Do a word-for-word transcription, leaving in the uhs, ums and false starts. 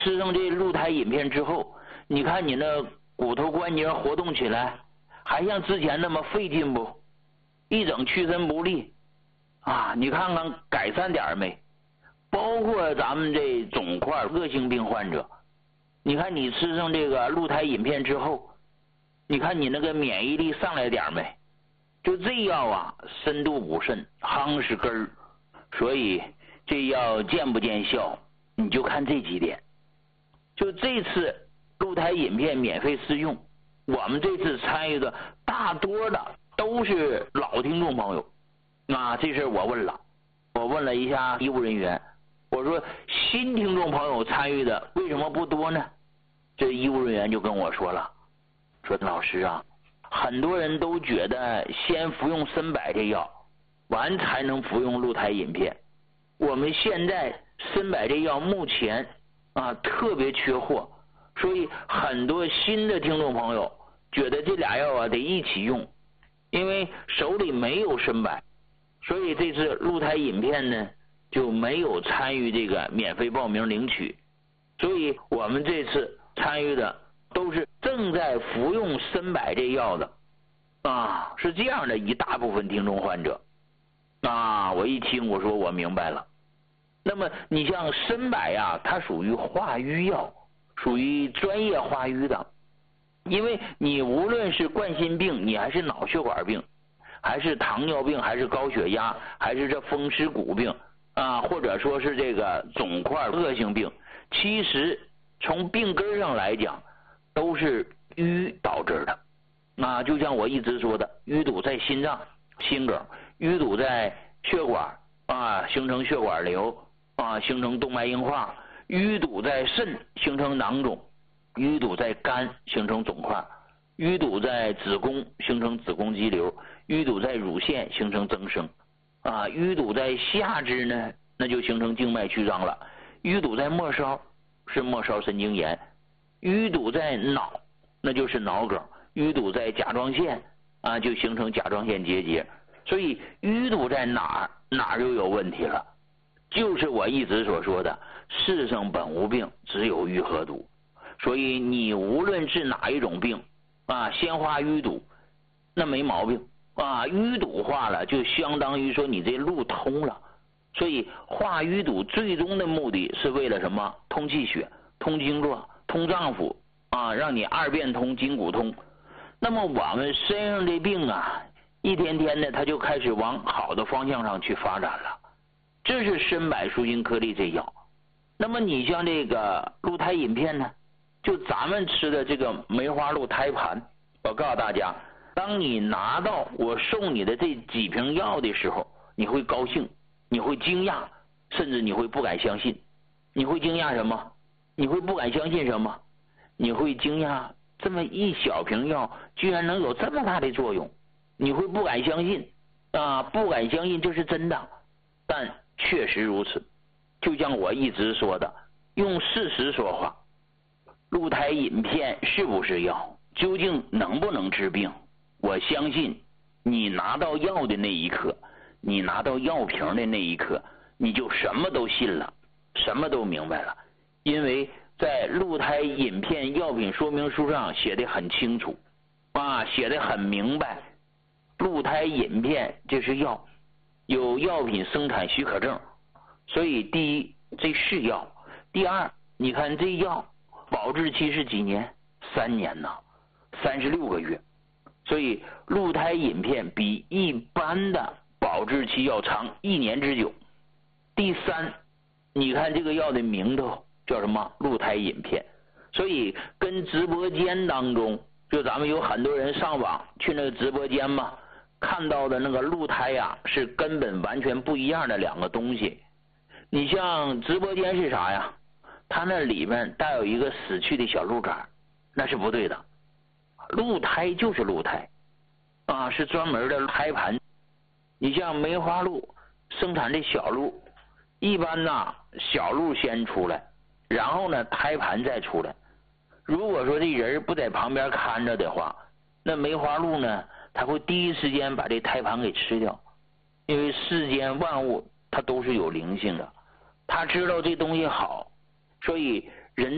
吃上这鹿胎饮片之后，你看你那骨头关节活动起来，还像之前那么费劲不？一整屈伸不利啊！你看看改善点没？包括咱们这肿块恶性病患者，你看你吃上这个鹿胎饮片之后，你看你那个免疫力上来点没？就这药啊，深度补肾，夯实根儿，所以这药见不见效，你就看这几点。就这次鹿胎饮片免费试用，我们这次参与的大多的都是老听众朋友。啊，这事我问了，我问了一下医务人员，我说新听众朋友参与的为什么不多呢？这医务人员就跟我说了，说老师啊，很多人都觉得先服用参柏这药，完才能服用鹿胎饮片。我们现在参柏这药目前啊特别缺货，所以很多新的听众朋友觉得这俩药啊得一起用，因为手里没有参柏，所以这次鹿胎饮片呢就没有参与这个免费报名领取。所以我们这次参与的都是正在服用参柏这药的啊，是这样的一大部分听众患者啊。我一听我说我明白了。那么你像参柏呀，它属于化瘀药，属于专业化瘀的，因为你无论是冠心病，你还是脑血管病，还是糖尿病，还是高血压，还是这风湿骨病啊，或者说是这个肿块恶性病，其实从病根上来讲都是瘀导致的啊。就像我一直说的，淤堵在心脏心梗，淤堵在血管啊，形成血管瘤啊，形成动脉硬化，淤堵在肾形成囊肿，淤堵在肝形成肿块，淤堵在子宫形成子宫肌瘤，淤堵在乳腺形成增生啊，淤堵在下肢呢，那就形成静脉曲张了，淤堵在末梢是末梢神经炎，淤堵在脑那就是脑梗，淤堵在甲状腺啊，就形成甲状腺结节。所以淤堵在哪儿哪儿就有问题了，就是我一直所说的世上本无病，只有淤和堵。所以你无论治哪一种病啊，先化淤堵那没毛病啊，淤堵化了就相当于说你这路通了。所以化淤堵最终的目的是为了什么？通气血，通经络，通脏腑啊，让你二便通，筋骨通。那么我们身上这病啊，一天天的它就开始往好的方向上去发展了。这是参柏舒筋颗粒这药。那么你像这个鹿胎饮片呢，就咱们吃的这个梅花鹿胎盘，我告诉大家，当你拿到我送你的这几瓶药的时候，你会高兴，你会惊讶，甚至你会不敢相信。你会惊讶什么？你会不敢相信什么？你会惊讶这么一小瓶药居然能有这么大的作用，你会不敢相信啊，不敢相信这是真的，但确实如此。就像我一直说的，用事实说话。鹿胎饮片是不是药？究竟能不能治病？我相信你拿到药的那一刻，你拿到药瓶的那一刻，你就什么都信了，什么都明白了。因为在鹿胎饮片药品说明书上写的很清楚啊，写的很明白，鹿胎饮片这是药，有药品生产许可证。所以第一，这是药；第二，你看这药保质期是几年？三年呢，三十六个月。所以鹿胎饮片比一般的保质期要长一年之久。第三，你看这个药的名头叫什么？鹿胎饮片。所以跟直播间当中，就咱们有很多人上网去那个直播间嘛，看到的那个鹿胎呀，是根本完全不一样的两个东西。你像直播间是啥呀？它那里面带有一个死去的小鹿杆，那是不对的。鹿胎就是鹿胎啊，是专门的胎盘。你像梅花鹿生产的小鹿，一般呢小鹿先出来，然后呢胎盘再出来。如果说这人不在旁边看着的话，那梅花鹿呢，它会第一时间把这胎盘给吃掉。因为世间万物它都是有灵性的，它知道这东西好，所以